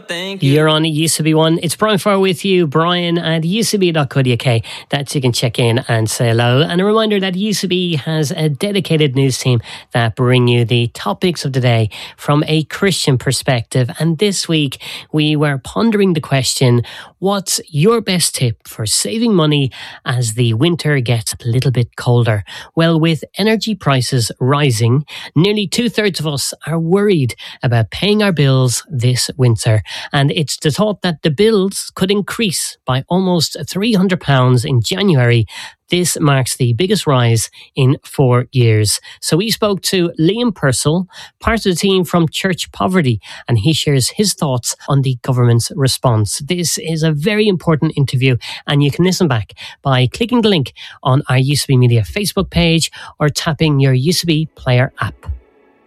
thank you. You're on It Used to Be One. It's Brian Farr with you, Brian at used2be.co.uk. That's you can check in and say hello. And a reminder that Used to Be has a dedicated news team that bring you the topics of the day from a Christian perspective. And this week we were pondering the question, what's your best tip for saving money as the winter gets a little bit colder? Well, with energy prices rising, nearly 2/3 of us are worried about paying our bills this winter. And it's the thought that the bills could increase by almost £300 in January. This marks the biggest rise in 4 years. So we spoke to Liam Purcell, part of the team from Church Poverty, and he shares his thoughts on the government's response. This is a very important interview, and you can listen back by clicking the link on our Used to Be Media Facebook page or tapping your Used to Be Player app.